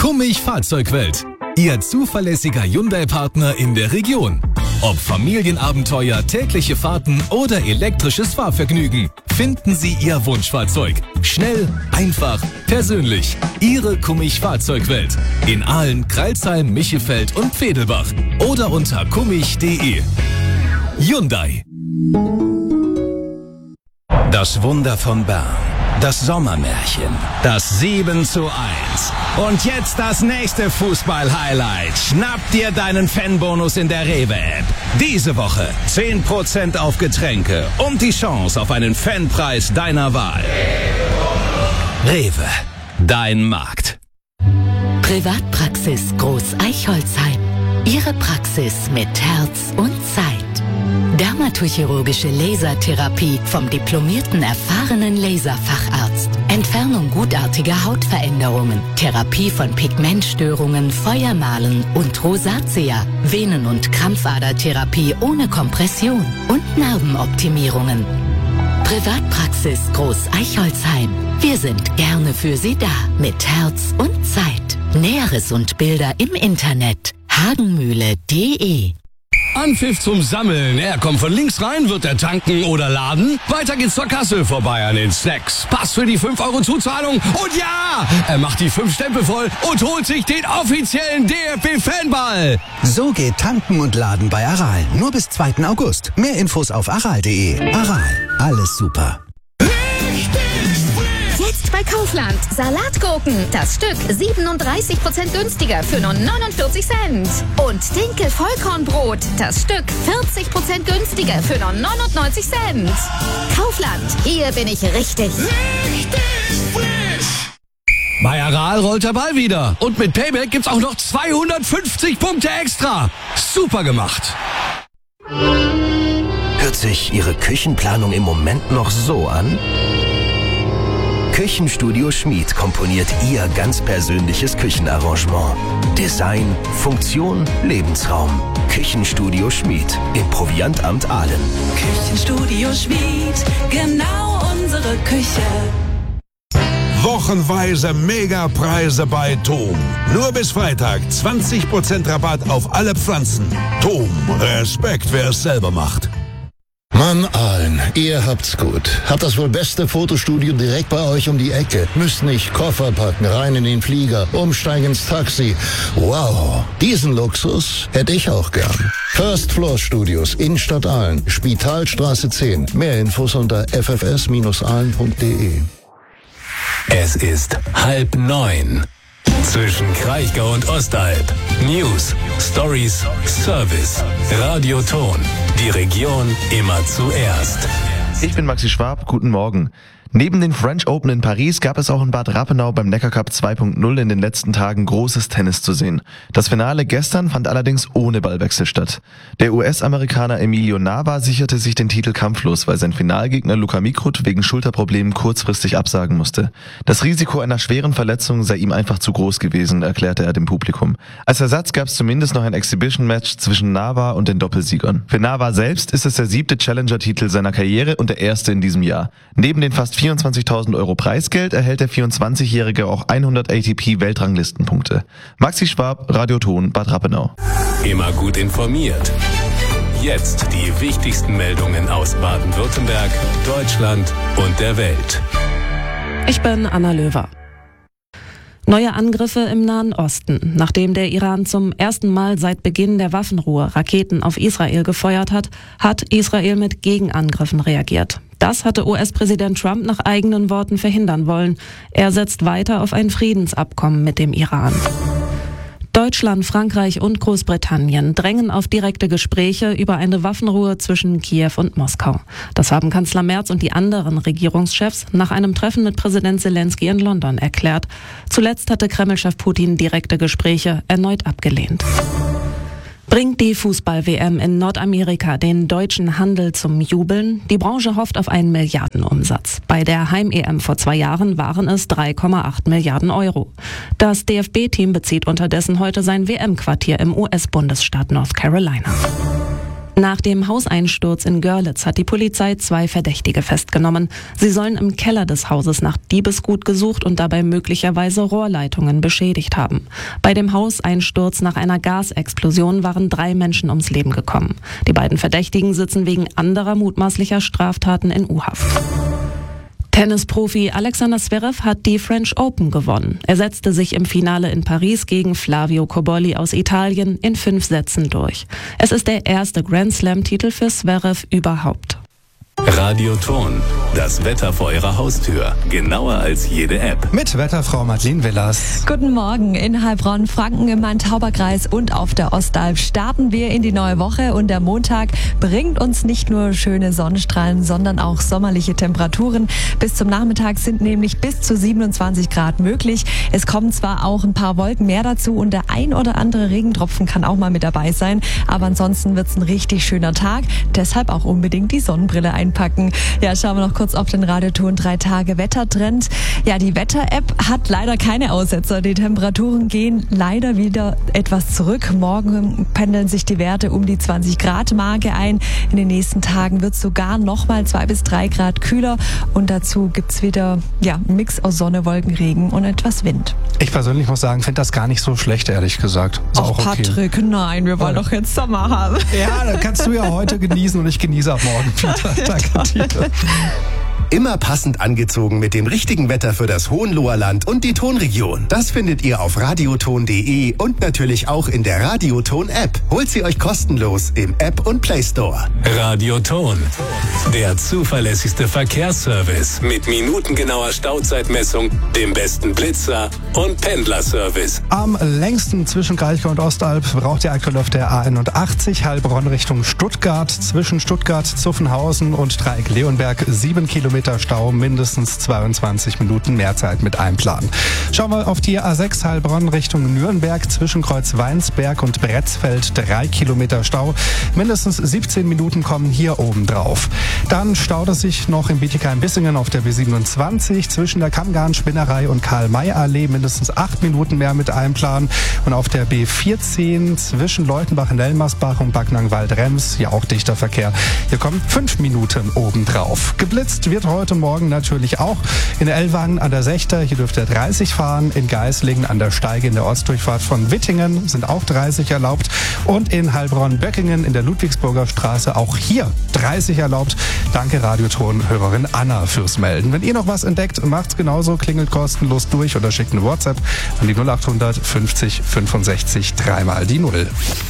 Kummich Fahrzeugwelt. Ihr zuverlässiger Hyundai-Partner in der Region. Ob Familienabenteuer, tägliche Fahrten oder elektrisches Fahrvergnügen, finden Sie Ihr Wunschfahrzeug. Schnell, einfach, persönlich. Ihre Kummich Fahrzeugwelt. In Aalen, Crailsheim, Michefeld und Pfedelbach. Oder unter kummich.de. Hyundai. Das Wunder von Bern. Das Sommermärchen. Das 7:1. Und jetzt das nächste Fußball-Highlight. Schnapp dir deinen Fanbonus in der Rewe-App. Diese Woche 10% auf Getränke und die Chance auf einen Fanpreis deiner Wahl. Rewe. Dein Markt. Privatpraxis Groß Eichholzheim. Ihre Praxis mit Herz und Zeit. Dermatochirurgische Lasertherapie vom diplomierten, erfahrenen Laserfacharzt. Entfernung gutartiger Hautveränderungen. Therapie von Pigmentstörungen, Feuermalen und Rosatia. Venen- und Krampfadertherapie ohne Kompression. Und Narbenoptimierungen. Privatpraxis Groß Eichholzheim. Wir sind gerne für Sie da. Mit Herz und Zeit. Näheres und Bilder im Internet. hagenmühle.de. Anpfiff zum Sammeln. Er kommt von links rein, wird er tanken oder laden. Weiter geht's zur Kasse, vorbei an den Snacks. Pass für die 5 € Zuzahlung. Und ja, er macht die 5 Stempel voll und holt sich den offiziellen DFB-Fanball. So geht tanken und laden bei Aral. Nur bis 2. August. Mehr Infos auf aral.de. Aral. Alles super. Jetzt bei Kaufland. Salatgurken. Das Stück 37% günstiger für nur 49 Cent. Und Dinkel Vollkornbrot. Das Stück 40% günstiger für nur 99 Cent. Kaufland. Hier bin ich richtig. Bei Aral rollt der Ball wieder. Und mit Payback gibt's auch noch 250 Punkte extra. Super gemacht. Hört sich Ihre Küchenplanung im Moment noch so an? Küchenstudio Schmid komponiert Ihr ganz persönliches Küchenarrangement. Design, Funktion, Lebensraum. Küchenstudio Schmid im Proviantamt Aalen. Küchenstudio Schmid, genau unsere Küche. Wochenweise Megapreise bei Thom. Nur bis Freitag 20% Rabatt auf alle Pflanzen. Thom, Respekt, wer es selber macht. Mann, Aalen, ihr habt's gut. Habt das wohl beste Fotostudio direkt bei euch um die Ecke. Müsst nicht Koffer packen, rein in den Flieger, umsteigen ins Taxi. Wow, diesen Luxus hätte ich auch gern. First Floor Studios, Innenstadt Aalen, Spitalstraße 10. Mehr Infos unter ffs-aalen.de. Es ist 8:30. Zwischen Kraichgau und Ostalb. News, Stories, Service, Radioton. Die Region immer zuerst. Ich bin Maxi Schwab, guten Morgen. Neben den French Open in Paris gab es auch in Bad Rappenau beim Neckar Cup 2.0 in den letzten Tagen großes Tennis zu sehen. Das Finale gestern fand allerdings ohne Ballwechsel statt. Der US-Amerikaner Emilio Nava sicherte sich den Titel kampflos, weil sein Finalgegner Luka Mikrut wegen Schulterproblemen kurzfristig absagen musste. Das Risiko einer schweren Verletzung sei ihm einfach zu groß gewesen, erklärte er dem Publikum. Als Ersatz gab es zumindest noch ein Exhibition-Match zwischen Nava und den Doppelsiegern. Für Nava selbst ist es der 7. Challenger-Titel seiner Karriere und der erste in diesem Jahr. Neben den fast 24.000 € Preisgeld erhält der 24-Jährige auch 100 ATP-Weltranglistenpunkte. Maxi Schwab, Radioton, Bad Rappenau. Immer gut informiert. Jetzt die wichtigsten Meldungen aus Baden-Württemberg, Deutschland und der Welt. Ich bin Anna Löwer. Neue Angriffe im Nahen Osten. Nachdem der Iran zum ersten Mal seit Beginn der Waffenruhe Raketen auf Israel gefeuert hat, hat Israel mit Gegenangriffen reagiert. Das hatte US-Präsident Trump nach eigenen Worten verhindern wollen. Er setzt weiter auf ein Friedensabkommen mit dem Iran. Deutschland, Frankreich und Großbritannien drängen auf direkte Gespräche über eine Waffenruhe zwischen Kiew und Moskau. Das haben Kanzler Merz und die anderen Regierungschefs nach einem Treffen mit Präsident Zelensky in London erklärt. Zuletzt hatte Kremlchef Putin direkte Gespräche erneut abgelehnt. Bringt die Fußball-WM in Nordamerika den deutschen Handel zum Jubeln? Die Branche hofft auf einen Milliardenumsatz. Bei der Heim-EM vor 2 Jahren waren es 3,8 Milliarden Euro. Das DFB-Team bezieht unterdessen heute sein WM-Quartier im US-Bundesstaat North Carolina. Nach dem Hauseinsturz in Görlitz hat die Polizei 2 Verdächtige festgenommen. Sie sollen im Keller des Hauses nach Diebesgut gesucht und dabei möglicherweise Rohrleitungen beschädigt haben. Bei dem Hauseinsturz nach einer Gasexplosion waren 3 Menschen ums Leben gekommen. Die beiden Verdächtigen sitzen wegen anderer mutmaßlicher Straftaten in U-Haft. Tennisprofi Alexander Zverev hat die French Open gewonnen. Er setzte sich im Finale in Paris gegen Flavio Cobolli aus Italien in 5 Sätzen durch. Es ist der erste Grand-Slam-Titel für Zverev überhaupt. Radioton, das Wetter vor Ihrer Haustür. Genauer als jede App. Mit Wetterfrau Madeleine Willers. Guten Morgen. In Heilbronn, Franken, im Main-Tauber-Kreis und auf der Ostalb starten wir in die neue Woche. Und der Montag bringt uns nicht nur schöne Sonnenstrahlen, sondern auch sommerliche Temperaturen. Bis zum Nachmittag sind nämlich bis zu 27 Grad möglich. Es kommen zwar auch ein paar Wolken mehr dazu und der ein oder andere Regentropfen kann auch mal mit dabei sein. Aber ansonsten wird es ein richtig schöner Tag. Deshalb auch unbedingt die Sonnenbrille einpacken. Ja, schauen wir noch kurz auf den Radioton 3 Tage Wettertrend. Ja, die Wetter-App hat leider keine Aussetzer. Die Temperaturen gehen leider wieder etwas zurück. Morgen pendeln sich die Werte um die 20-Grad-Marke ein. In den nächsten Tagen wird es sogar nochmal 2 bis 3 Grad kühler. Und dazu gibt's wieder einen Mix aus Sonne, Wolken, Regen und etwas Wind. Ich persönlich muss sagen, finde das gar nicht so schlecht, ehrlich gesagt. Ist auch okay. Patrick, nein, wir wollen doch jetzt Sommer haben. Ja, dann kannst du ja heute genießen und ich genieße ab morgen wieder. Danke dir. Immer passend angezogen mit dem richtigen Wetter für das Hohenloherland und die Tonregion. Das findet ihr auf radioton.de und natürlich auch in der Radioton-App. Holt sie euch kostenlos im App und Play Store. Radioton, der zuverlässigste Verkehrsservice mit minutengenauer Stauzeitmessung, dem besten Blitzer und Pendlerservice. Am längsten zwischen Kraichgau und Ostalb braucht ihr aktuell auf der A81 Heilbronn Richtung Stuttgart. Zwischen Stuttgart, Zuffenhausen und Dreieck Leonberg 7 Kilometer Stau, mindestens 22 Minuten mehr Zeit mit einplanen. Schauen wir auf die A6 Heilbronn Richtung Nürnberg, zwischen Kreuz Weinsberg und Bretzfeld 3 Kilometer Stau, mindestens 17 Minuten kommen hier oben drauf. Dann staut es sich noch in Bietigheim-Bissingen auf der B27 zwischen der Kammgarn-Spinnerei und Karl-May-Allee, mindestens 8 Minuten mehr mit einplanen, und auf der B14 zwischen Leutenbach-Nelmersbach und Backnang-Wald-Rems, ja auch dichter Verkehr. Hier kommen 5 Minuten oben drauf. Geblitzt wird heute Morgen natürlich auch in Ellwangen an der Sechter, hier dürft ihr 30 fahren, in Geislingen an der Steige in der Ortsdurchfahrt von Wittingen sind auch 30 erlaubt und in Heilbronn-Böckingen in der Ludwigsburger Straße auch hier 30 erlaubt. Danke Radioton-Hörerin Anna fürs Melden. Wenn ihr noch was entdeckt, macht's genauso, klingelt kostenlos durch oder schickt eine WhatsApp an die 0800 50 65 3 mal die 0.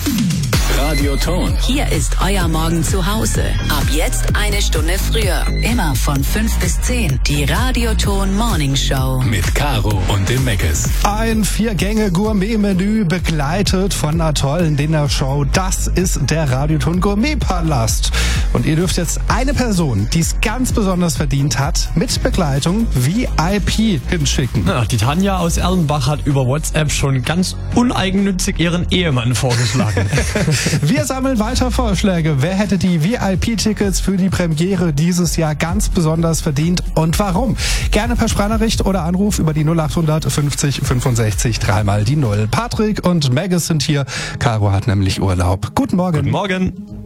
Radioton. Hier ist euer Morgen zu Hause. Ab jetzt eine Stunde früher. Immer von 5 bis 10. Die Radioton Morning Show. Mit Caro und dem Meckes. Ein 4-Gänge-Gourmet-Menü begleitet von einer tollen Dinnershow. Das ist der Radioton Gourmet-Palast. Und ihr dürft jetzt eine Person, die es ganz besonders verdient hat, mit Begleitung VIP hinschicken. Ja, die Tanja aus Erlenbach hat über WhatsApp schon ganz uneigennützig ihren Ehemann vorgeschlagen. Wir sammeln weiter Vorschläge. Wer hätte die VIP-Tickets für die Premiere dieses Jahr ganz besonders verdient und warum? Gerne per Sprachnachricht oder Anruf über die 0800 50 65 3 mal die 0. Patrick und Meggis sind hier. Caro hat nämlich Urlaub. Guten Morgen. Guten Morgen.